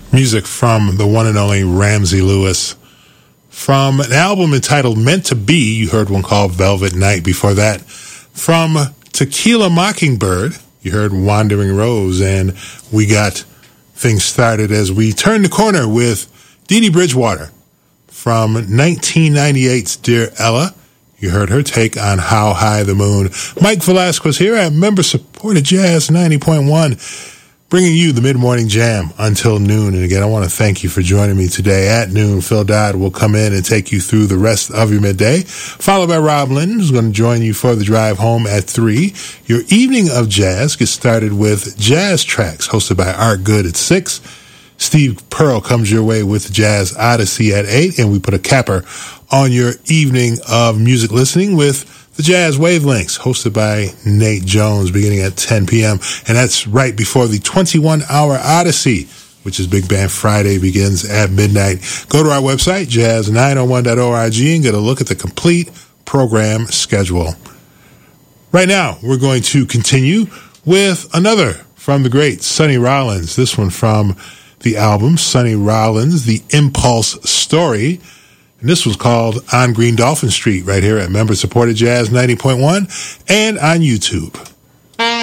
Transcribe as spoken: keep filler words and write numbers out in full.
Music from the one and only Ramsey Lewis. From an album entitled Meant to Be, you heard one called Velvet Night. Before that, from Tequila Mockingbird, you heard Wandering Rose. And we got things started as we turn the corner with Dee Dee Bridgewater. From nineteen ninety-eight's Dear Ella, you heard her take on How High the Moon. Mike Velasquez here at member-supported Jazz ninety point one. Bringing you the mid-morning jam until noon. And again, I want to thank you for joining me today. At noon, Phil Dodd will come in and take you through the rest of your midday, followed by Rob Lynn, who's going to join you for the drive home at three. Your evening of jazz gets started with Jazz Tracks, hosted by Art Good at six. Steve Pearl comes your way with Jazz Odyssey at eight, and we put a capper on your evening of music listening with the Jazz Wavelengths, hosted by Nate Jones, beginning at ten p.m. And that's right before the twenty-one hour Odyssey, which is Big Band Friday, begins at midnight. Go to our website, jazz nine oh one dot org, and get a look at the complete program schedule. Right now, we're going to continue with another from the great Sonny Rollins. This one from the album Sonny Rollins, The Impulse Story. And this was called On Green Dolphin Street right here at member-supported Jazz ninety point one and on YouTube.